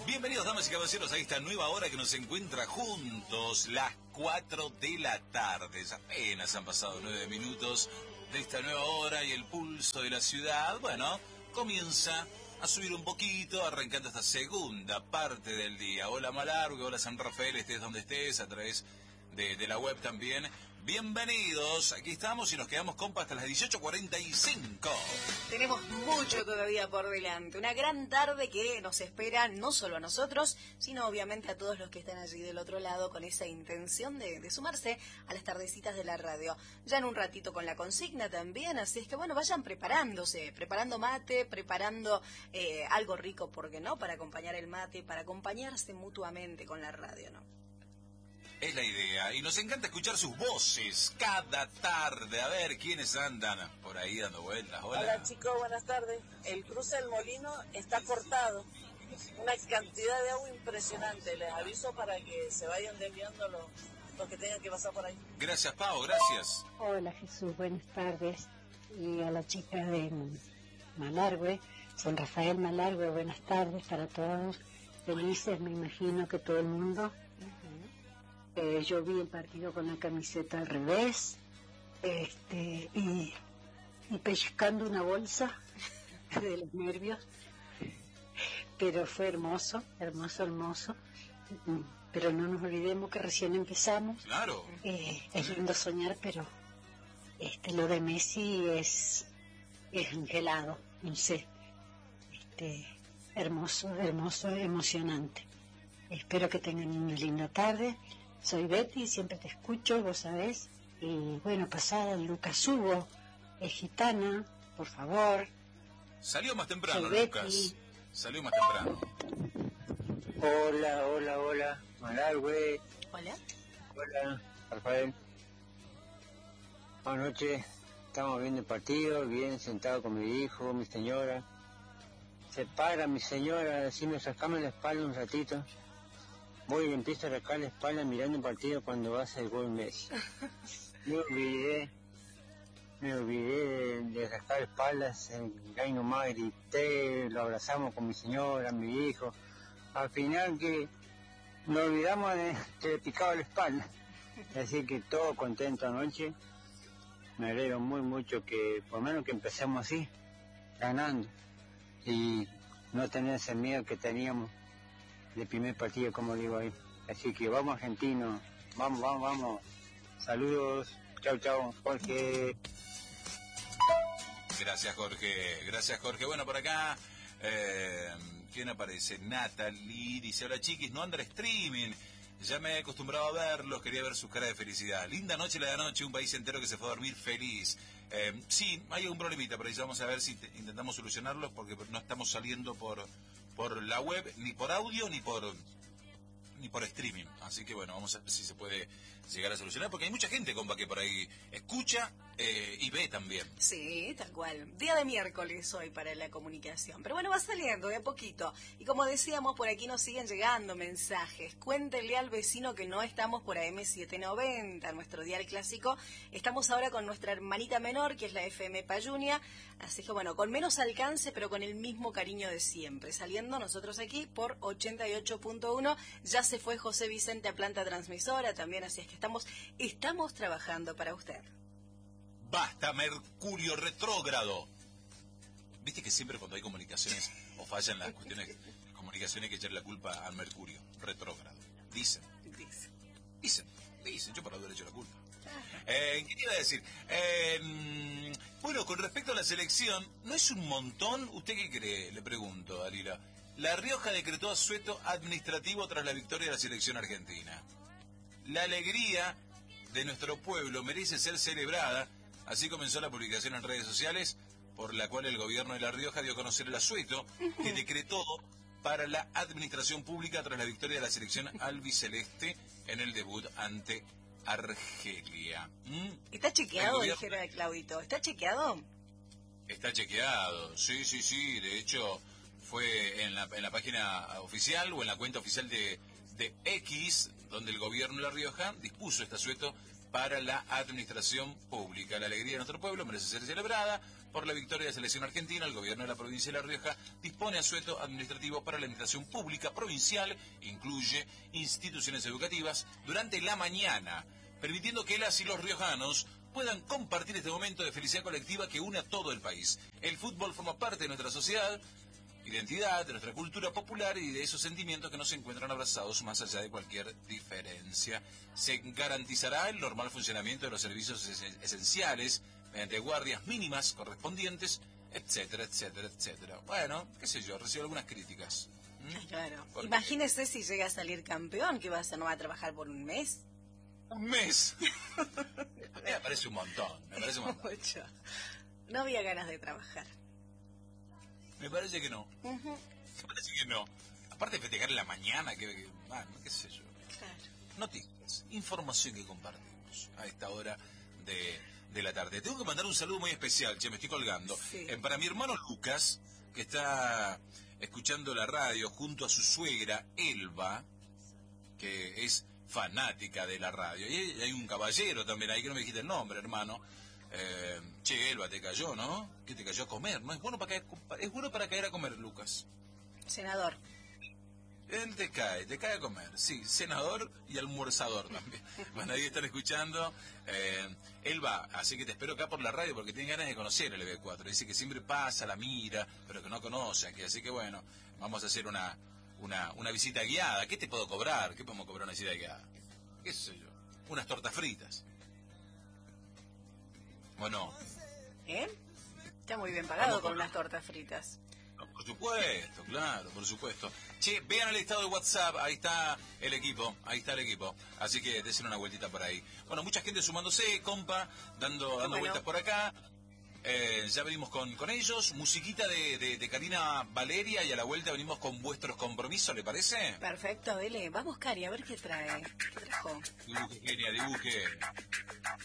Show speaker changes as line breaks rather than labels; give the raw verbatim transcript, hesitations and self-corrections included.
Bienvenidos, damas y caballeros, a esta nueva hora que nos encuentra juntos, las cuatro de la tarde. Ya apenas han pasado nueve minutos de esta nueva hora y el pulso de la ciudad, bueno, comienza a subir un poquito, arrancando esta segunda parte del día. Hola Malargue, hola San Rafael, estés donde estés, a través de, de la web también. Bienvenidos, aquí estamos y nos quedamos, compa, hasta las dieciocho cuarenta y cinco.
Tenemos mucho todavía por delante, una gran tarde que nos espera no solo a nosotros, sino obviamente a todos los que están allí del otro lado con esa intención de, de sumarse a las tardecitas de la radio. Ya en un ratito con la consigna también, así es que bueno, vayan preparándose, preparando mate, preparando eh, algo rico, ¿por qué no?, para acompañar el mate, para acompañarse mutuamente con la radio, ¿no?
Es la idea, y nos encanta escuchar sus voces cada tarde. A ver, ¿quiénes andan por ahí dando vueltas? Hola.
Hola chicos, buenas tardes. El cruce del Molino está cortado. Una cantidad de agua impresionante. Les aviso para que se vayan desviando los, los que tengan que pasar por ahí.
Gracias, Pau, gracias.
Hola Jesús, buenas tardes. Y a la chica de Malargue, San Rafael Malargue, buenas tardes para todos. Felices, me imagino que todo el mundo. Eh, yo vi el partido con la camiseta al revés, este, y, y pellizcando una bolsa de los nervios, pero fue hermoso, hermoso, hermoso. Pero no nos olvidemos que recién empezamos.
Claro.
Eh, es lindo soñar, pero este, lo de Messi es, es angelado, no sé, este, hermoso, hermoso, emocionante. Espero que tengan una linda tarde. Soy Betty, siempre te escucho, vos sabés. Y bueno, pasada Lucas Hugo, es gitana, por favor.
Salió más temprano,
Soy
Lucas.
Betty.
Salió más temprano.
Hola, hola, hola. Malargue.
Hola.
Hola, Rafael. Anoche estamos viendo el partido, bien sentado con mi hijo, mi señora. Se para mi señora a decirme, sacame la espalda un ratito. Voy y empiezo a rascar la espalda mirando el partido cuando va a hacer el gol Messi. Me olvidé, me olvidé de, de rascar espaldas, ahí nomás grité, lo abrazamos con mi señora, mi hijo. Al final que nos olvidamos de que le picaba la espalda. Así que todo contento anoche. Me alegro muy mucho que por lo menos que empecemos así, ganando. Y no tener ese miedo que teníamos de primer partido, como digo ahí. Así que vamos argentinos, vamos, vamos, vamos. Saludos, chau, chau, Jorge.
Gracias, Jorge. Gracias, Jorge. Bueno, por acá, eh, ¿quién aparece? Natalie dice, hola chiquis, no anda el streaming. Ya me he acostumbrado a verlos, quería ver sus caras de felicidad. Linda noche la de anoche, un país entero que se fue a dormir feliz. Eh, sí, hay un problemita, pero ahí vamos a ver si te, intentamos solucionarlo, porque no estamos saliendo por, por la web, ni por audio, ni por ni por streaming. Así que bueno, vamos a ver si se puede llegar a solucionar, porque hay mucha gente, compa, que por ahí escucha eh, y ve también.
Sí, tal cual. Día de miércoles hoy para la comunicación. Pero bueno, va saliendo de a poquito. Y como decíamos, por aquí nos siguen llegando mensajes. Cuéntenle al vecino que no estamos por A M setecientos noventa, nuestro dial clásico. Estamos ahora con nuestra hermanita menor, que es la F M Payunia. Así que bueno, con menos alcance, pero con el mismo cariño de siempre. Saliendo nosotros aquí por ochenta y ocho punto uno. Ya se fue José Vicente a planta transmisora también, así es que estamos, estamos trabajando para usted.
Basta, Mercurio retrógrado. Viste que siempre cuando hay comunicaciones o fallan las cuestiones de comunicación hay que echarle la culpa al Mercurio retrógrado. Dicen.
Dicen.
Dicen. Dicen. Yo para haber hecho la culpa. Eh, ¿Qué te iba a decir? Eh, bueno, con respecto a la selección, ¿no es un montón? ¿Usted qué cree? Le pregunto, Dalila. La Rioja decretó asueto administrativo tras la victoria de la selección argentina. La alegría de nuestro pueblo merece ser celebrada. Así comenzó la publicación en redes sociales, por la cual el gobierno de La Rioja dio a conocer el asueto que decretó para la administración pública tras la victoria de la selección albiceleste en el debut ante Argelia. ¿Mm?
¿Está chequeado,
gobierno...
dijera Claudito? ¿Está chequeado?
Está chequeado, sí, sí, sí. De hecho, fue en la, en la página oficial o en la cuenta oficial de, de X, donde el gobierno de La Rioja dispuso este asueto para la administración pública. La alegría de nuestro pueblo merece ser celebrada, Por la victoria de la selección argentina, el gobierno de la provincia de La Rioja dispone asueto administrativo para la administración pública provincial, incluye instituciones educativas, durante la mañana, permitiendo que las y los riojanos puedan compartir este momento de felicidad colectiva que une a todo el país. El fútbol forma parte de nuestra sociedad, identidad, de nuestra cultura popular y de esos sentimientos que no se encuentran abrazados más allá de cualquier diferencia. Se garantizará el normal funcionamiento de los servicios es esenciales mediante guardias mínimas correspondientes, etcétera, etcétera, etcétera. Bueno, qué sé yo, recibo algunas críticas.
¿Mm? Claro.
Porque...
Imagínese si llega a salir campeón, que va a hacer, no va a trabajar por un mes.
Un mes. Me parece un montón, me parece un montón.
Mucho. No había ganas de trabajar.
Me parece que no.
Uh-huh.
Me parece que no. Aparte de festejar en la mañana, que, que bueno, qué sé yo.
Claro.
Noticias, información que compartimos a esta hora de, de la tarde. Tengo que mandar un saludo muy especial, che, me estoy colgando.
Sí.
Eh, para mi hermano Lucas, que está escuchando la radio junto a su suegra Elba, que es fanática de la radio. Y hay un caballero también ahí que no me dijiste el nombre, hermano. Eh, che, Elba, te cayó, ¿no? ¿Qué te cayó a comer? ¿No? Es bueno para caer, es bueno para caer a comer, Lucas.
Senador.
Él te cae, te cae a comer, sí, senador y almorzador también. Bueno, ahí están escuchando. Eh, él va, así que te espero acá por la radio porque tiene ganas de conocer el E B cuatro. Dice que siempre pasa, la mira, pero que no conoce aquí. Así que bueno, vamos a hacer una, una, una visita guiada. ¿Qué te puedo cobrar? ¿Qué podemos cobrar una visita guiada? ¿Qué sé yo? Unas tortas fritas. Bueno.
¿Eh? Está muy bien pagado
Vamos
con
con-
unas tortas fritas.
No, por supuesto, claro, por supuesto. Che, vean el estado de WhatsApp, ahí está el equipo, ahí está el equipo. Así que desen una vueltita por ahí. Bueno, mucha gente sumándose, compa, dando, dando
Bueno.
vueltas por acá. Eh, ya venimos con, con ellos. Musiquita de, de, de Karina Valeria y a la vuelta venimos con vuestros compromisos, ¿le parece?
Perfecto, Bele. Vamos, Cari, a ver qué trae. ¿Qué trajo?
Dibuje, genia, dibuje.